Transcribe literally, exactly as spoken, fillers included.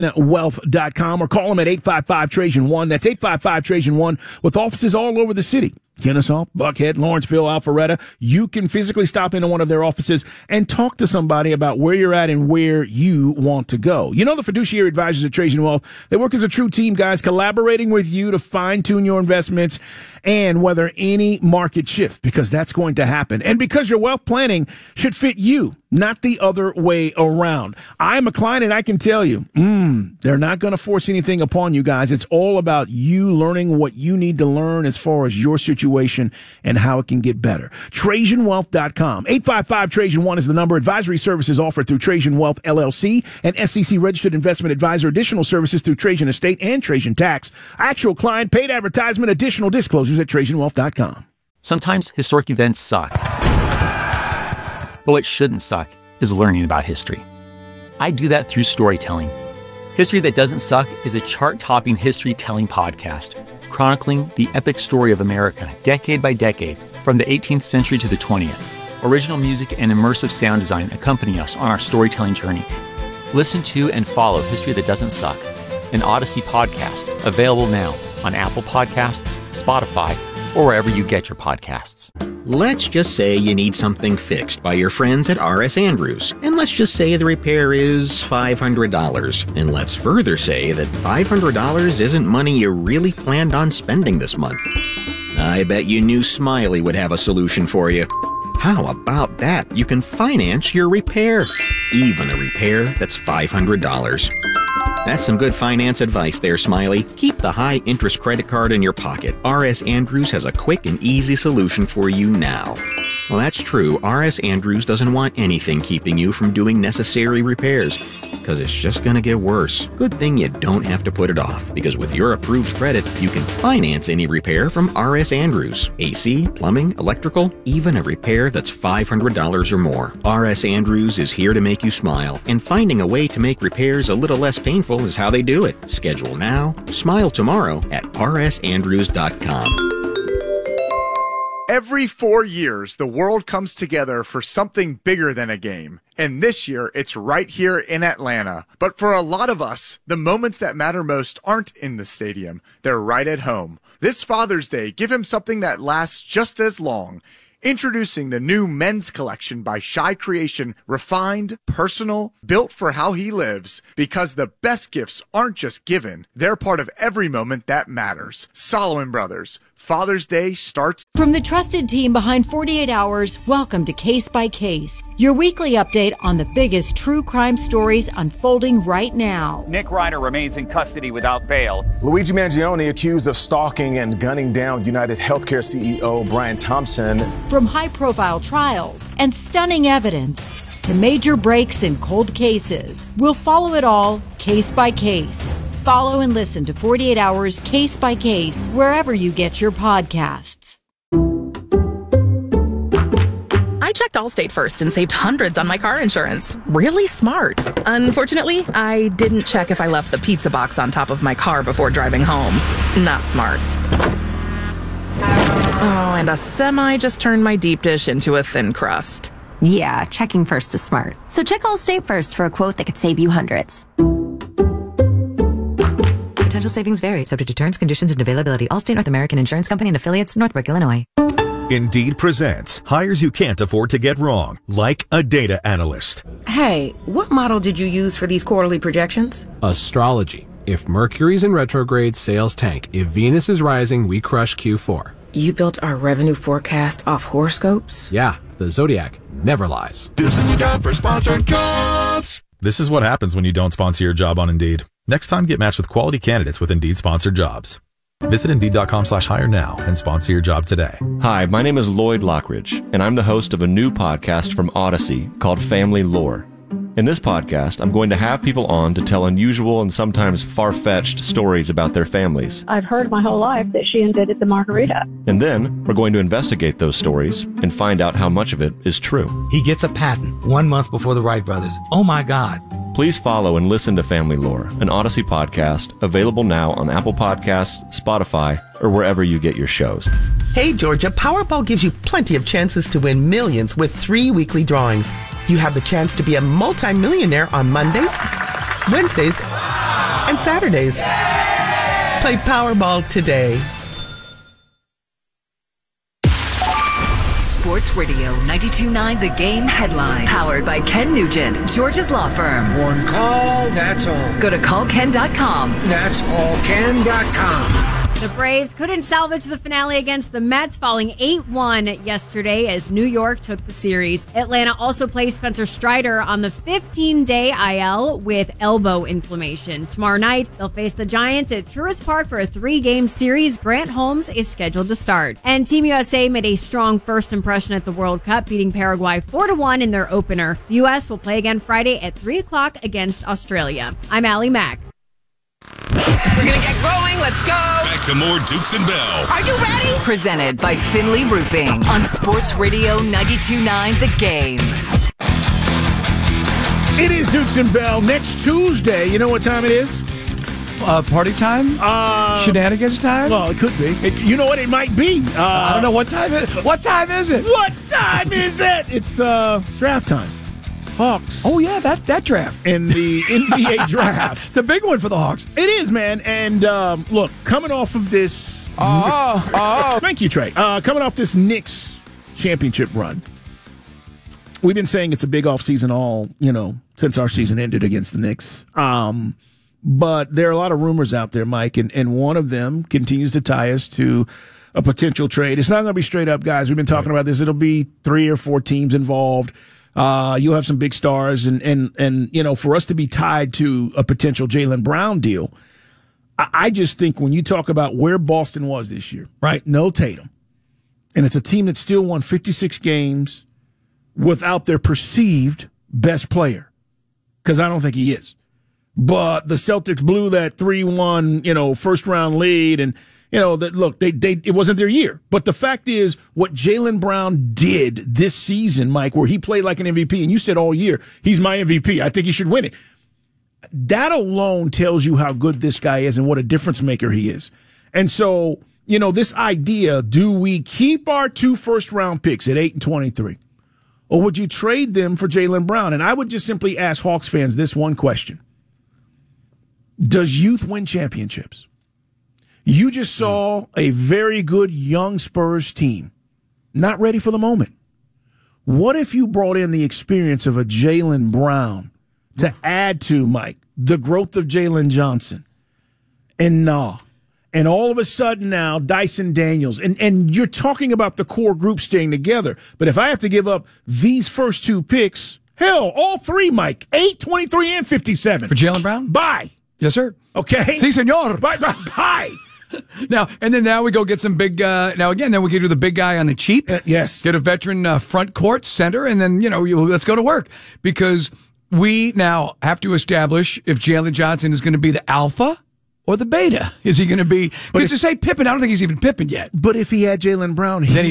wealth dot com or call them at eight five five Trajan one. That's eight five five Trajan one with offices all over the city. Kennesaw, Buckhead, Lawrenceville, Alpharetta. You can physically stop into one of their offices and talk to somebody about where you're at and where you want to go. You know, the fiduciary advisors at Trajan Wealth, they work as a true team, guys, collaborating with you to fine tune your investments and weather any market shift, because that's going to happen. And because your wealth planning should fit you, not the other way around. I'm a client and I can tell you, mm, they're not going to force anything upon you guys. It's all about you learning what you need to learn as far as your situation and how it can get better. Trajan Wealth dot com. eight five five Trajan one is the number. Advisory services offered through Trajan Wealth, L L C, an S E C registered investment advisor. Additional services through Trajan Estate and Trajan Tax. Actual client, paid advertisement, additional disclosures at Trajan Wealth dot com. Sometimes historic events suck. But what shouldn't suck is learning about history. I do that through storytelling. History That Doesn't Suck is a chart-topping history-telling podcast, chronicling the epic story of America, decade by decade, from the eighteenth century to the twentieth. Original music and immersive sound design accompany us on our storytelling journey. Listen to and follow History That Doesn't Suck, an Odyssey podcast, available now on Apple Podcasts, Spotify, or wherever you get your podcasts. Let's just say you need something fixed by your friends at R S Andrews, and let's just say the repair is five hundred dollars. And let's further say that five hundred dollars isn't money you really planned on spending this month. I bet you knew Smiley would have a solution for you. How about that? You can finance your repair, even a repair that's five hundred dollars. That's some good finance advice there, Smiley. Keep the high-interest credit card in your pocket. R S Andrews has a quick and easy solution for you now. Well, that's true. R S Andrews doesn't want anything keeping you from doing necessary repairs, because it's just going to get worse. Good thing you don't have to put it off, because with your approved credit, you can finance any repair from R S Andrews. A C, plumbing, electrical, even a repair that's five hundred dollars or more. R S Andrews is here to make you smile, and finding a way to make repairs a little less painful is how they do it. Schedule now, smile tomorrow at R S Andrews dot com. Every four years, the world comes together for something bigger than a game. And this year, it's right here in Atlanta. But for a lot of us, the moments that matter most aren't in the stadium. They're right at home. This Father's Day, give him something that lasts just as long. Introducing the new men's collection by Shy Creation, refined, personal, built for how he lives. Because the best gifts aren't just given, they're part of every moment that matters. Solomon Brothers. Father's Day starts. From the trusted team behind forty-eight hours, welcome to Case by Case, your weekly update on the biggest true crime stories unfolding right now. Nick Ryder remains in custody without bail. Luigi Mangione accused of stalking and gunning down United Healthcare C E O Brian Thompson. From high-profile trials and stunning evidence to major breaks in cold cases, we'll follow it all case by case. Follow and listen to forty-eight hours Case by Case wherever you get your podcasts. I checked Allstate first and saved hundreds on my car insurance. Really smart. Unfortunately, I didn't check if I left the pizza box on top of my car before driving home. Not smart. Oh, and a semi just turned my deep dish into a thin crust. Yeah, checking first is smart. So check Allstate first for a quote that could save you hundreds. Potential savings vary, subject to terms, conditions, and availability. Allstate North American Insurance Company and affiliates, Northbrook, Illinois. Indeed presents hires you can't afford to get wrong, like a data analyst. Hey, what model did you use for these quarterly projections? Astrology. If Mercury's in retrograde, sales tank. If Venus is rising, we crush Q four. You built our revenue forecast off horoscopes? Yeah, the Zodiac never lies. This is the time for sponsored jobs. This is what happens when you don't sponsor your job on Indeed. Next time, get matched with quality candidates with Indeed sponsored jobs. Visit Indeed.com slash hire now and sponsor your job today. Hi, my name is Lloyd Lockridge, and I'm the host of a new podcast from Odyssey called Family Lore. In this podcast, I'm going to have people on to tell unusual and sometimes far-fetched stories about their families. I've heard my whole life that she invented the margarita. And then, we're going to investigate those stories and find out how much of it is true. He gets a patent one month before the Wright brothers. Oh my God. Please follow and listen to Family Lore, an Odyssey podcast, available now on Apple Podcasts, Spotify, or wherever you get your shows. Hey Georgia, Powerball gives you plenty of chances to win millions with three weekly drawings. You have the chance to be a multi-millionaire on Mondays, Wednesdays, and Saturdays. Play Powerball today. Sports Radio ninety-two point nine The Game headline. Powered by Ken Nugent, George's Law Firm. One call, that's all. Go to call ken dot com. That's all ken dot com. The Braves couldn't salvage the finale against the Mets, falling eight one yesterday as New York took the series. Atlanta also placed Spencer Strider on the fifteen-day I L with elbow inflammation. Tomorrow night, they'll face the Giants at Truist Park for a three-game series. Grant Holmes is scheduled to start. And Team U S A made a strong first impression at the World Cup, beating Paraguay four to one in their opener. The U S will play again Friday at three o'clock against Australia. I'm Allie Mack. We're going to get going. Let's go. Back to more Dukes and Bell. Are you ready? Presented by Finley Roofing on Sports Radio ninety-two point nine The Game. It is Dukes and Bell. Next Tuesday, you know what time it is? Uh, party time? Uh, Shenanigans time? Well, it could be. It, you know what? It might be. Uh, I don't know what time it is. What time is it? What time is it? It's uh, draft time. Hawks. Oh, yeah, that, that draft. In the N B A draft. It's a big one for the Hawks. It is, man. And um, look, coming off of this. Oh, oh. Thank you, Trey. Uh, coming off this Knicks championship run, we've been saying it's a big offseason all, you know, since our season ended against the Knicks. Um, but there are a lot of rumors out there, Mike, and, and one of them continues to tie us to a potential trade. It's not going to be straight up, guys. We've been talking right. about this. It'll be three or four teams involved. Uh, you'll have some big stars, and, and, and, you know, for us to be tied to a potential Jaylen Brown deal, I, I just think when you talk about where Boston was this year, right? No Tatum. And it's a team that still won fifty-six games without their perceived best player. Cause I don't think he is. But the Celtics blew that three one, you know, first round lead, and, you know, that look, they, they, it wasn't their year. But the fact is, what Jaylen Brown did this season, Mike, where he played like an M V P, and you said all year, he's my M V P. I think he should win it. That alone tells you how good this guy is and what a difference maker he is. And so, you know, this idea, do we keep our two first round picks at eight and twenty-three? Or would you trade them for Jaylen Brown? And I would just simply ask Hawks fans this one question. Does youth win championships? You just saw a very good young Spurs team, not ready for the moment. What if you brought in the experience of a Jaylen Brown to add to, Mike, the growth of Jalen Johnson and Nah, and all of a sudden now Dyson Daniels, and, and you're talking about the core group staying together. But if I have to give up these first two picks, hell, all three, Mike, eight, twenty-three, and fifty-seven. For Jaylen Brown? Bye. Yes, sir. Okay. Si, senor. Bye, bye, bye. Now, and then now we go get some big, uh, now again, then we can do the big guy on the cheap. Uh, yes. Get a veteran uh, front court center, and then, you know, you, let's go to work. Because we now have to establish if Jalen Johnson is going to be the alpha or the beta. Is he going to be, because to say Pippen, I don't think he's even Pippen yet. But if he had Jaylen Brown, he then he